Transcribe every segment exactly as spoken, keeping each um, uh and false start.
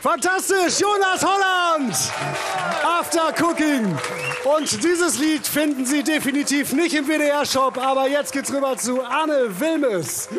Fantastisch, Jonas Holland! After Cooking. Und dieses Lied finden Sie definitiv nicht im W D R-Shop, aber jetzt geht's rüber zu Anne Wilmes.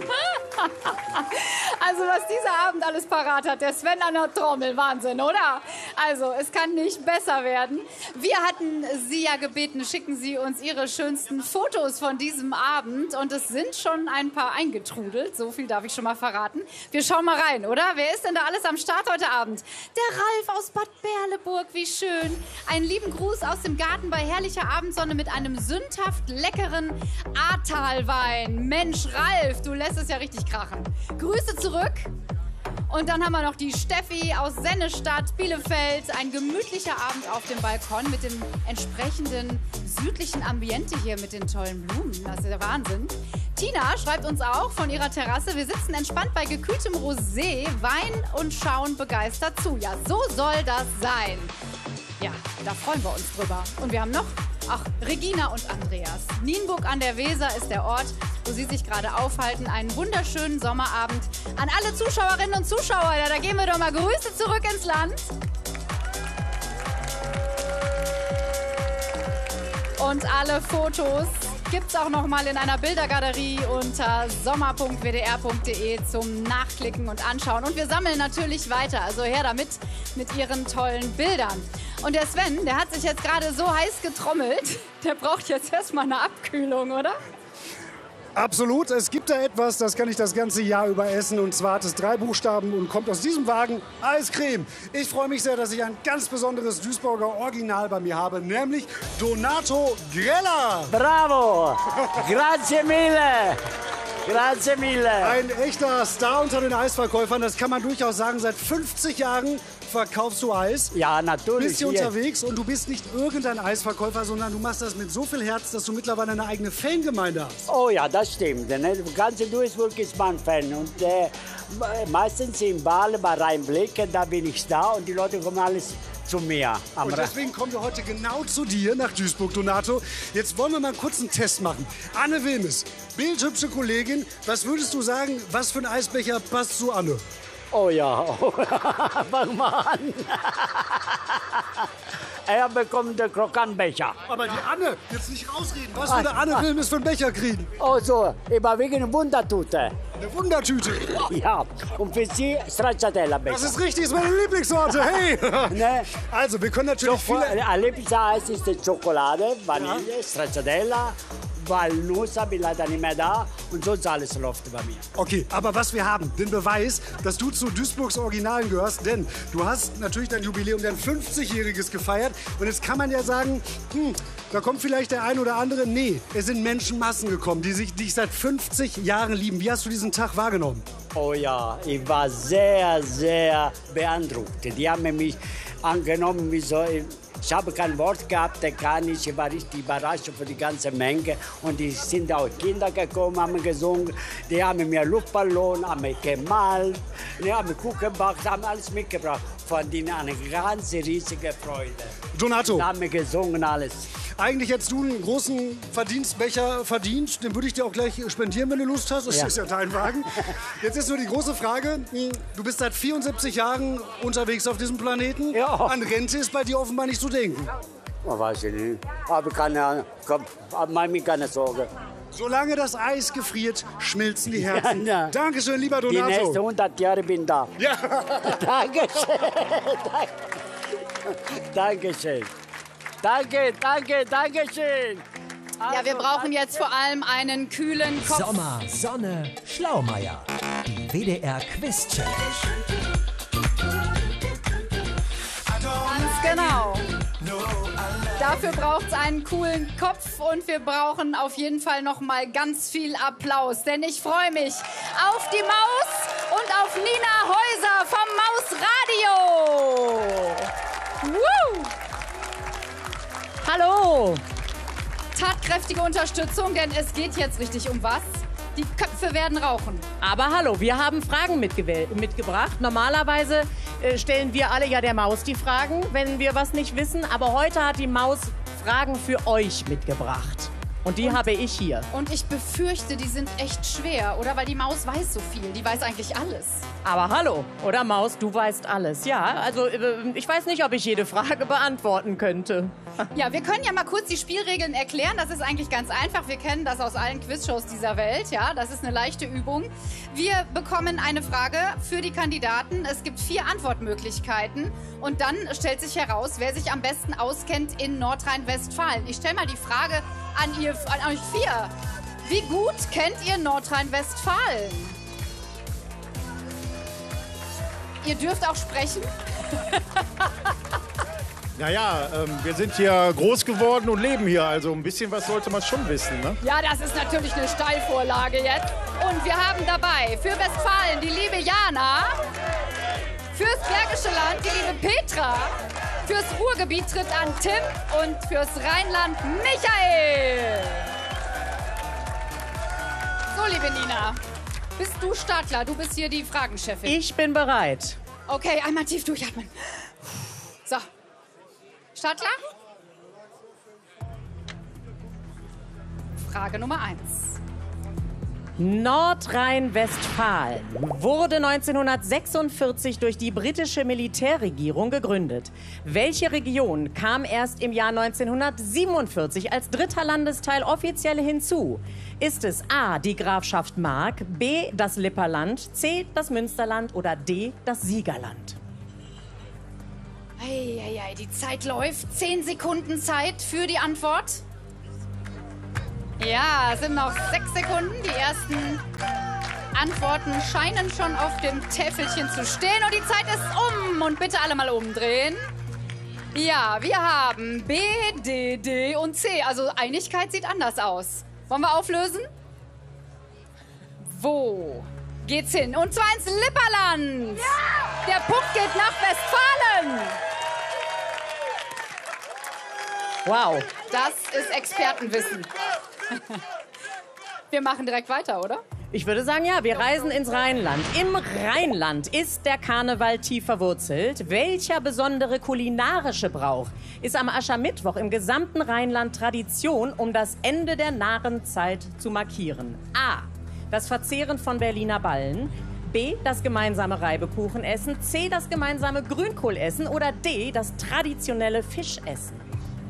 Also was dieser Abend alles parat hat, der Sven an der Trommel, Wahnsinn, oder? Also es kann nicht besser werden. Wir hatten Sie ja gebeten, schicken Sie uns Ihre schönsten Fotos von diesem Abend und es sind schon ein paar eingetrudelt, so viel darf ich schon mal verraten. Wir schauen mal rein, oder? Wer ist denn da alles am Start heute Abend? Der Ralf aus Bad Berleburg, wie schön. Einen lieben Gruß aus dem Garten bei herrlicher Abendsonne mit einem sündhaft leckeren Ahrtalwein. Mensch, Ralf, du lässt es ja richtig krachen. Grüße zurück. Und dann haben wir noch die Steffi aus Sennestadt, Bielefeld. Ein gemütlicher Abend auf dem Balkon mit dem entsprechenden südlichen Ambiente hier mit den tollen Blumen. Das ist der Wahnsinn. Tina schreibt uns auch von ihrer Terrasse: Wir sitzen entspannt bei gekühltem Rosé, Wein und schauen begeistert zu. Ja, so soll das sein. Ja, da freuen wir uns drüber. Und wir haben noch, ach, Regina und Andreas. Nienburg an der Weser ist der Ort, wo sie sich gerade aufhalten. Einen wunderschönen Sommerabend. An alle Zuschauerinnen und Zuschauer, ja, da gehen wir doch mal Grüße zurück ins Land. Und alle Fotos gibt's auch noch mal in einer Bildergalerie unter sommer punkt w d r punkt d e zum Nachklicken und Anschauen. Und wir sammeln natürlich weiter, also her damit mit Ihren tollen Bildern. Und der Sven, der hat sich jetzt gerade so heiß getrommelt, der braucht jetzt erstmal eine Abkühlung, oder? Absolut, es gibt da etwas, das kann ich das ganze Jahr über essen. Und zwar hat es drei Buchstaben und kommt aus diesem Wagen: Eiscreme. Ich freue mich sehr, dass ich ein ganz besonderes Duisburger Original bei mir habe, nämlich Donato Grella. Bravo! Grazie mille! Grazie mille! Ein echter Star unter den Eisverkäufern, das kann man durchaus sagen. Seit fünfzig Jahren verkaufst du Eis. Ja, natürlich. Bist hier unterwegs und du bist nicht irgendein Eisverkäufer, sondern du machst das mit so viel Herz, dass du mittlerweile eine eigene Fangemeinde hast. Oh ja, das stimmt. Ne? Ganz in Duisburg ist man Fan. Und äh, meistens im Ball bei Rheinblick, da bin ich da und die Leute kommen alles zu mir. Und deswegen kommen wir heute genau zu dir nach Duisburg, Donato. Jetzt wollen wir mal kurz einen Test machen. Anne Wilmes, bildhübsche Kollegin, was würdest du sagen, was für ein Eisbecher passt zu Anne? Oh ja, fang mal an. Er bekommt den Krokantbecher. Aber die Anne, jetzt nicht rausreden. Was würde Anne Wilmes für einen Becher kriegen? Oh so, immer wegen einer Wundertüte. Eine Wundertüte? Ja, und für Sie Stracciatella-Becher. Das ist richtig, das ist meine Lieblingssorte, hey! Ne? Also, wir können natürlich Schoko viele... Ein Lieblingseis ist die Schokolade, Vanille, ja. Stracciatella, Walnuss habe ich leider nicht mehr da und sonst alles läuft bei mir. Okay, aber was wir haben, den Beweis, dass du zu Duisburgs Originalen gehörst, denn du hast natürlich dein Jubiläum, dein fünfzigjähriges gefeiert und jetzt kann man ja sagen, hm, da kommt vielleicht der ein oder andere, nee, es sind Menschenmassen gekommen, die sich dich seit fünfzig Jahren lieben. Wie hast du diesen Tag wahrgenommen? Oh ja, ich war sehr, sehr beeindruckt. Die haben mich angenommen wie so... Ich habe kein Wort gehabt, der kann ich. Ich war richtig überrascht für die ganze Menge. Und die sind auch Kinder gekommen, haben gesungen. Die haben mir Luftballon, haben mich gemalt, die haben Kuchen gebacken, haben alles mitgebracht. Von denen eine ganz riesige Freude. Donato. Die haben gesungen, alles. Eigentlich hättest du einen großen Verdienstbecher verdient. Den würde ich dir auch gleich spendieren, wenn du Lust hast. Das ja. ist ja dein Wagen. Jetzt ist nur die große Frage. Du bist seit vierundsiebzig Jahren unterwegs auf diesem Planeten. Ja. An Rente ist bei dir offenbar nicht zu denken. Oh, weiß ich nicht. Aber keine, mach mir keine Sorge. Solange das Eis gefriert, schmilzen die Herzen. Ja, ja. Dankeschön, lieber Donato. Die nächsten hundert Jahre bin da. Ja. Dankeschön. Dankeschön. Danke, danke, danke schön. Also, ja, wir brauchen jetzt vor allem einen kühlen Kopf. Sommer, Sonne, Schlaumeier. Die W D R Quiz Challenge. Ganz genau. Dafür braucht es einen coolen Kopf und wir brauchen auf jeden Fall noch mal ganz viel Applaus. Denn ich freue mich auf die Maus und auf Nina Häuser vom Mausradio. Woo! Hallo! Tatkräftige Unterstützung, denn es geht jetzt richtig um was. Die Köpfe werden rauchen. Aber hallo, wir haben Fragen mitgebracht. Normalerweise äh, stellen wir alle ja der Maus die Fragen, wenn wir was nicht wissen. Aber heute hat die Maus Fragen für euch mitgebracht. Und die habe ich hier. Und ich befürchte, die sind echt schwer, oder? Weil die Maus weiß so viel. Die weiß eigentlich alles. Aber hallo, oder Maus, du weißt alles. Ja, also äh, ich weiß nicht, ob ich jede Frage beantworten könnte. Ja, wir können ja mal kurz die Spielregeln erklären. Das ist eigentlich ganz einfach. Wir kennen das aus allen Quizshows dieser Welt. Ja, das ist eine leichte Übung. Wir bekommen eine Frage für die Kandidaten. Es gibt vier Antwortmöglichkeiten. Und dann stellt sich heraus, wer sich am besten auskennt in Nordrhein-Westfalen. Ich stelle mal die Frage an, ihr, an euch vier. Wie gut kennt ihr Nordrhein-Westfalen? Ihr dürft auch sprechen. Naja, ähm, wir sind hier groß geworden und leben hier, also ein bisschen was sollte man schon wissen, ne? Ja, das ist natürlich eine Steilvorlage jetzt. Und wir haben dabei für Westfalen die liebe Jana, fürs Bergische Land die liebe Petra, fürs Ruhrgebiet tritt an Tim und fürs Rheinland Michael. So, liebe Nina, bist du Startklar? Du bist hier die Fragenchefin. Ich bin bereit. Okay, einmal tief durchatmen. So. Startklar? Frage Nummer eins. Nordrhein-Westfalen wurde neunzehnhundertsechsundvierzig durch die britische Militärregierung gegründet. Welche Region kam erst im Jahr neunzehnhundertsiebenundvierzig als dritter Landesteil offiziell hinzu? Ist es A, die Grafschaft Mark, B, das Lipperland, C, das Münsterland oder D, das Siegerland? Eieiei, die Zeit läuft. Zehn Sekunden Zeit für die Antwort. Ja, es sind noch sechs Sekunden. Die ersten Antworten scheinen schon auf dem Täfelchen zu stehen. Und die Zeit ist um. Und bitte alle mal umdrehen. Ja, wir haben B, D, D und C. Also Einigkeit sieht anders aus. Wollen wir auflösen? Wo geht's hin? Und zwar ins Lipperland. Ja! Der Punkt geht nach Westfalen. Wow. Das ist Expertenwissen. Wir machen direkt weiter, oder? Ich würde sagen, ja, wir reisen ins Rheinland. Im Rheinland ist der Karneval tief verwurzelt. Welcher besondere kulinarische Brauch ist am Aschermittwoch im gesamten Rheinland Tradition, um das Ende der Narrenzeit zu markieren? A. Das Verzehren von Berliner Ballen. B. Das gemeinsame Reibekuchenessen. C. Das gemeinsame Grünkohlessen. Oder D. Das traditionelle Fischessen.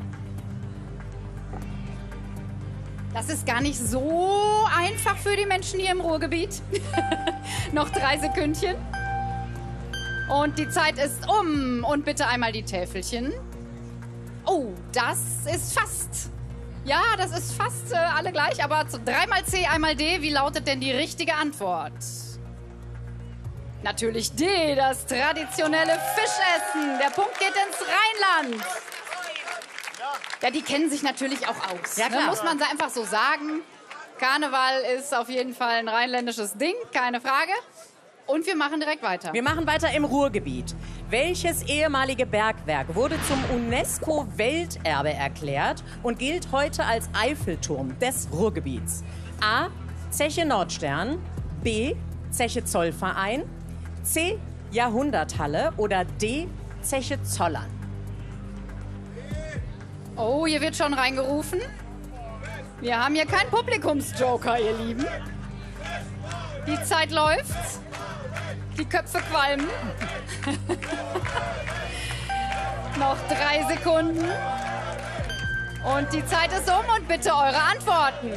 Das ist gar nicht so einfach für die Menschen hier im Ruhrgebiet. Noch drei Sekündchen. Und die Zeit ist um. Und bitte einmal die Täfelchen. Oh, das ist fast. Ja, das ist fast äh, alle gleich. Aber dreimal C, einmal D. Wie lautet denn die richtige Antwort? Natürlich D, das traditionelle Fischessen. Der Punkt geht ins Rheinland. Ja, die kennen sich natürlich auch aus. Ja, klar. Ne? Muss man einfach so sagen. Karneval ist auf jeden Fall ein rheinländisches Ding, keine Frage. Und wir machen direkt weiter. Wir machen weiter im Ruhrgebiet. Welches ehemalige Bergwerk wurde zum UNESCO-Welterbe erklärt und gilt heute als Eiffelturm des Ruhrgebiets? A. Zeche Nordstern, B. Zeche Zollverein, C. Jahrhunderthalle oder D. Zeche Zollern? Oh, hier wird schon reingerufen. Wir haben hier keinen Publikumsjoker, ihr Lieben. Die Zeit läuft. Die Köpfe qualmen. Noch drei Sekunden. Und die Zeit ist um und bitte eure Antworten.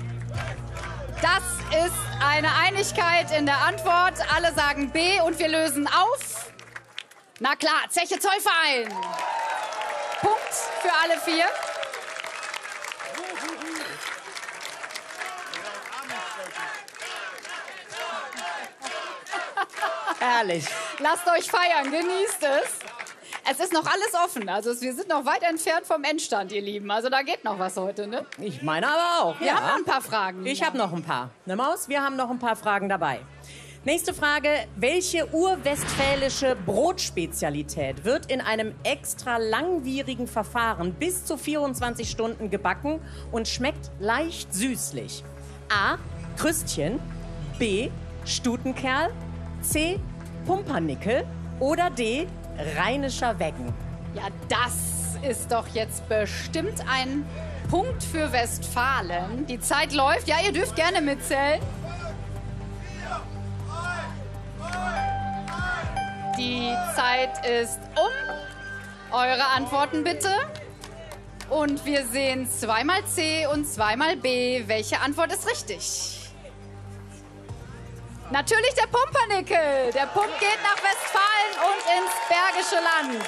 Das ist eine Einigkeit in der Antwort. Alle sagen B und wir lösen auf. Na klar, Zeche Zollverein. Punkt für alle vier. Herrlich. Lasst euch feiern, genießt es. Es ist noch alles offen, also wir sind noch weit entfernt vom Endstand, ihr Lieben. Also da geht noch was heute, ne? Ich meine aber auch. Wir ja. haben noch ein paar Fragen. Ich habe noch ein paar. Ne Maus, wir haben noch ein paar Fragen dabei. Nächste Frage. Welche urwestfälische Brotspezialität wird in einem extra langwierigen Verfahren bis zu vierundzwanzig Stunden gebacken und schmeckt leicht süßlich? A. Krüstchen, B. Stutenkerl, C. Pumpernickel oder D. Rheinischer Weggen? Ja, das ist doch jetzt bestimmt ein Punkt für Westfalen. Die Zeit läuft. Ja, ihr dürft gerne mitzählen. Die Zeit ist um. Eure Antworten bitte. Und wir sehen zweimal C und zweimal B. Welche Antwort ist richtig? Natürlich der Pumpernickel. Der Punkt geht nach Westfalen und ins Bergische Land.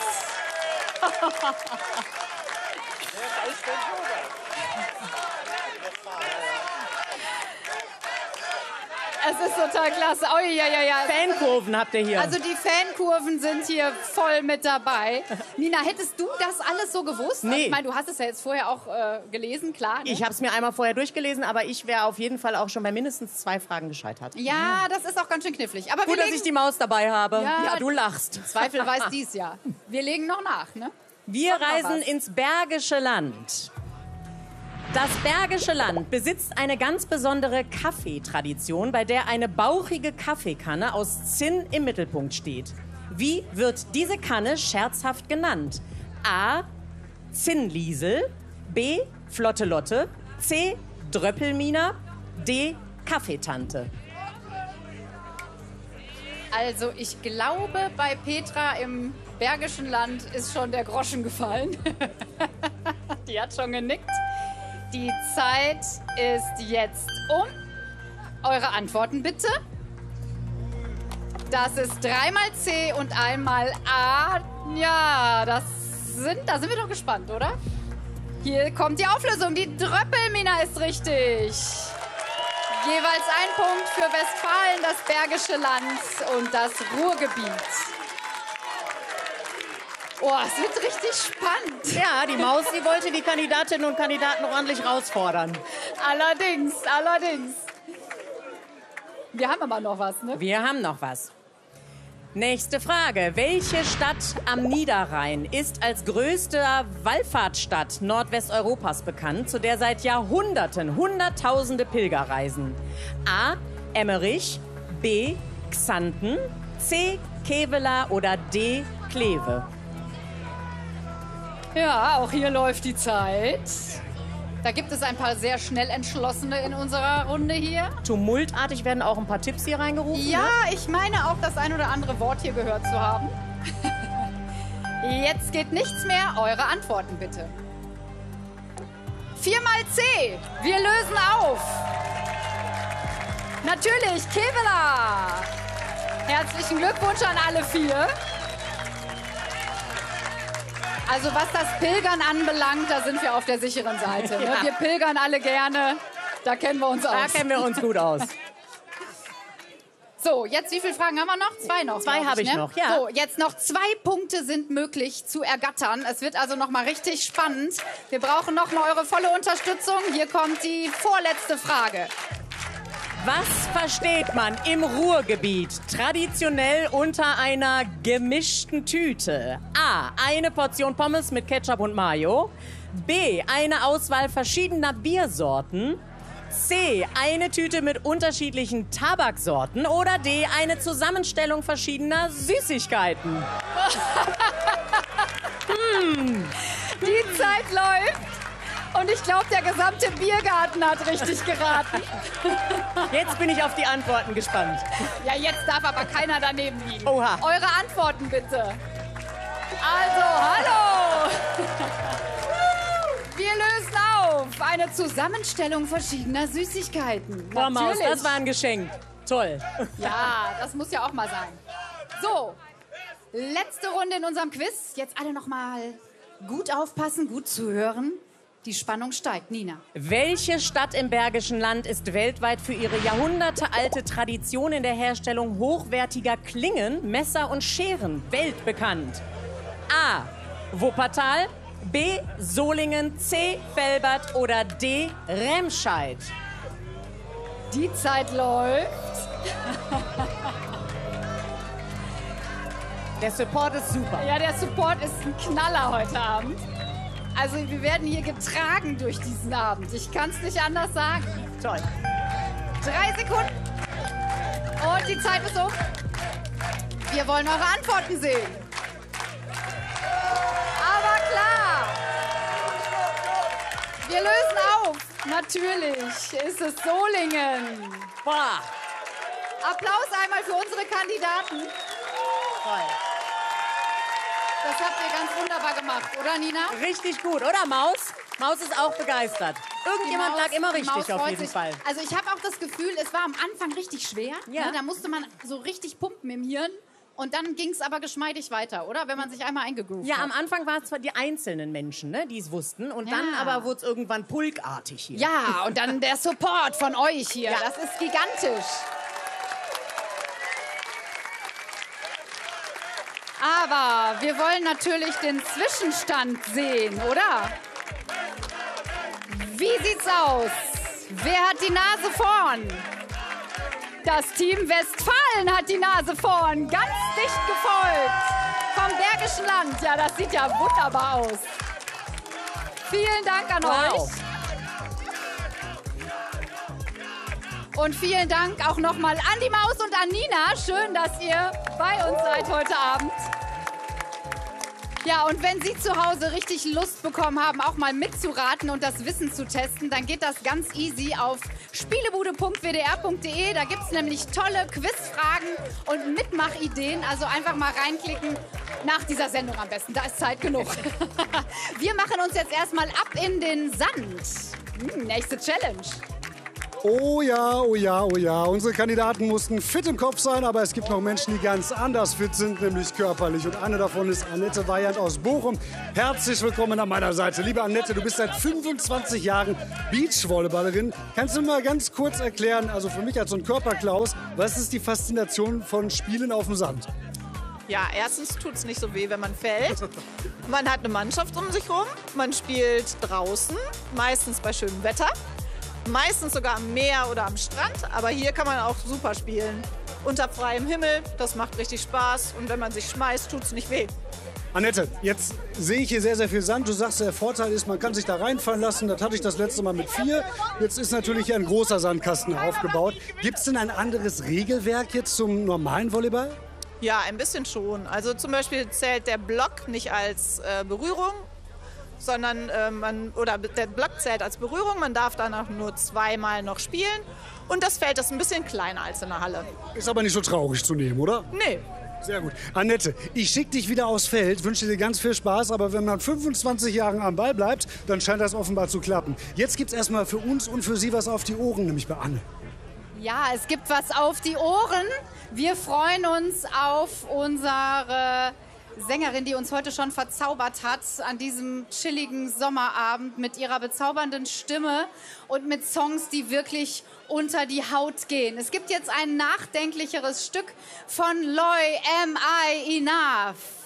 Es ist total klasse. Oh, ja, ja, ja. Fankurven habt ihr hier. Also die Fankurven sind hier voll mit dabei. Nina, hättest du das alles so gewusst? Nee. Also, ich meine, du hast es ja jetzt vorher auch äh, gelesen, klar. Ne? Ich habe es mir einmal vorher durchgelesen, aber ich wäre auf jeden Fall auch schon bei mindestens zwei Fragen gescheitert. Ja, das ist auch ganz schön knifflig. Aber Gut, wir dass legen, ich die Maus dabei habe. Ja, Ja, du lachst. Zweifel weiß dies ja. Wir legen noch nach, ne? Wir Kommt noch reisen was. ins Bergische Land. Das Bergische Land besitzt eine ganz besondere Kaffeetradition, bei der eine bauchige Kaffeekanne aus Zinn im Mittelpunkt steht. Wie wird diese Kanne scherzhaft genannt? A. Zinnliesel, B. Flotte Lotte, C. Dröppelmina, D. Kaffeetante. Also ich glaube, bei Petra im Bergischen Land ist schon der Groschen gefallen. Die hat schon genickt. Die Zeit ist jetzt um. Eure Antworten bitte. Das ist dreimal C und einmal A. Ja, das sind, da sind wir doch gespannt, oder? Hier kommt die Auflösung. Die Dröppelmina ist richtig. Jeweils ein Punkt für Westfalen, das Bergische Land und das Ruhrgebiet. Oh, es wird richtig spannend. Ja, die Maus, die wollte die Kandidatinnen und Kandidaten ordentlich herausfordern. Allerdings, allerdings. Wir haben aber noch was, ne? Wir haben noch was. Nächste Frage. Welche Stadt am Niederrhein ist als größte Wallfahrtsstadt Nordwesteuropas bekannt, zu der seit Jahrhunderten Hunderttausende Pilger reisen? A. Emmerich, B. Xanten, C. Kevela oder D. Kleve? Ja, auch hier läuft die Zeit. Da gibt es ein paar sehr schnell Entschlossene in unserer Runde hier. Tumultartig werden auch ein paar Tipps hier reingerufen. Ja, Ne? ich meine auch das ein oder andere Wort hier gehört zu haben. Jetzt geht nichts mehr. Eure Antworten bitte. Viermal C. Wir lösen auf. Natürlich, Kevela. Herzlichen Glückwunsch an alle vier. Also was das Pilgern anbelangt, da sind wir auf der sicheren Seite. Ne? Ja. Wir pilgern alle gerne. Da kennen wir uns Da aus. kennen wir uns gut aus. So, jetzt wie viele Fragen haben wir noch? Zwei noch. Zwei glaub habe ich ne? noch, ja. So, jetzt noch zwei Punkte sind möglich zu ergattern. Es wird also noch mal richtig spannend. Wir brauchen noch mal eure volle Unterstützung. Hier kommt die vorletzte Frage. Was versteht man im Ruhrgebiet traditionell unter einer gemischten Tüte? A. Eine Portion Pommes mit Ketchup und Mayo. B. Eine Auswahl verschiedener Biersorten. C. Eine Tüte mit unterschiedlichen Tabaksorten. Oder D. Eine Zusammenstellung verschiedener Süßigkeiten. Die Zeit läuft. Und ich glaube, der gesamte Biergarten hat richtig geraten. Jetzt bin ich auf die Antworten gespannt. Ja, jetzt darf aber keiner daneben liegen. Oha. Eure Antworten bitte. Also, hallo. Wir lösen auf. Eine Zusammenstellung verschiedener Süßigkeiten. Boah, Maus, Natürlich. das war ein Geschenk. Toll. Ja, das muss ja auch mal sein. So, letzte Runde in unserem Quiz. Jetzt alle noch mal gut aufpassen, gut zuhören. Die Spannung steigt. Nina. Welche Stadt im Bergischen Land ist weltweit für ihre jahrhundertealte Tradition in der Herstellung hochwertiger Klingen, Messer und Scheren weltbekannt? A. Wuppertal, B. Solingen, C. Velbert oder D. Remscheid? Die Zeit läuft. Der Support ist super. Ja, der Support ist ein Knaller heute Abend. Also wir werden hier getragen durch diesen Abend. Ich kann es nicht anders sagen. Toll. Drei Sekunden. Und die Zeit ist um. Wir wollen eure Antworten sehen. Aber klar. Wir lösen auf. Natürlich ist es Solingen. Boah. Applaus einmal für unsere Kandidaten. Toll. Das habt ihr ganz wunderbar gemacht, oder Nina? Richtig gut, oder Maus? Maus ist auch begeistert. Irgendjemand Maus- lag immer die richtig Maus auf freut jeden sich. Fall. Also ich habe auch das Gefühl, es war am Anfang richtig schwer. Ja. Ne? Da musste man so richtig pumpen im Hirn. Und dann ging es aber geschmeidig weiter, oder? Wenn man sich einmal eingegroovt Ja, hat. am Anfang waren es zwar die einzelnen Menschen, ne, die es wussten. Und dann Ja. aber wurde es irgendwann pulkartig hier. Ja, und dann der Support von euch hier. Ja. Das ist gigantisch. Aber wir wollen natürlich den Zwischenstand sehen, oder? Wie sieht's aus? Wer hat die Nase vorn? Das Team Westfalen hat die Nase vorn. Ganz dicht gefolgt vom Bergischen Land. Ja, das sieht ja wunderbar aus. Vielen Dank an Wow. euch. Und vielen Dank auch nochmal an die Maus und an Nina. Schön, dass ihr bei uns seid heute Abend. Ja, und wenn Sie zu Hause richtig Lust bekommen haben, auch mal mitzuraten und das Wissen zu testen, dann geht das ganz easy auf spielebude punkt w d r punkt d e. Da gibt es nämlich tolle Quizfragen und Mitmachideen. Also einfach mal reinklicken. Nach dieser Sendung am besten, da ist Zeit genug. Wir machen uns jetzt erstmal ab in den Sand. Hm, nächste Challenge. Oh ja, oh ja, oh ja. Unsere Kandidaten mussten fit im Kopf sein, aber es gibt noch Menschen, die ganz anders fit sind, nämlich körperlich. Und eine davon ist Annette Weyand aus Bochum. Herzlich willkommen an meiner Seite. Liebe Annette, du bist seit fünfundzwanzig Jahren Beachvolleyballerin. Kannst du mal ganz kurz erklären, also für mich als so ein Körperklaus, was ist die Faszination von Spielen auf dem Sand? Ja, erstens tut es nicht so weh, wenn man fällt. Man hat eine Mannschaft um sich rum. Man spielt draußen, meistens bei schönem Wetter. Meistens sogar am Meer oder am Strand. Aber hier kann man auch super spielen. Unter freiem Himmel, das macht richtig Spaß. Und wenn man sich schmeißt, tut es nicht weh. Annette, jetzt sehe ich hier sehr, sehr viel Sand. Du sagst, der Vorteil ist, man kann sich da reinfallen lassen. Das hatte ich das letzte Mal mit vier. Jetzt ist natürlich hier ein großer Sandkasten aufgebaut. Gibt es denn ein anderes Regelwerk jetzt zum normalen Volleyball? Ja, ein bisschen schon. Also zum Beispiel zählt der Block nicht als äh, Berührung, sondern äh, man, oder der Block zählt als Berührung. Man darf danach nur zweimal noch spielen. Und das Feld ist ein bisschen kleiner als in der Halle. Ist aber nicht so traurig zu nehmen, oder? Nee. Sehr gut. Annette, ich schicke dich wieder aufs Feld, wünsche dir ganz viel Spaß, aber wenn man fünfundzwanzig Jahre am Ball bleibt, dann scheint das offenbar zu klappen. Jetzt gibt's erstmal für uns und für Sie was auf die Ohren, nämlich bei Anne. Ja, es gibt was auf die Ohren. Wir freuen uns auf unsere Sängerin, die uns heute schon verzaubert hat an diesem chilligen Sommerabend mit ihrer bezaubernden Stimme und mit Songs, die wirklich unter die Haut gehen. Es gibt jetzt ein nachdenklicheres Stück von Loy, Am I Enough?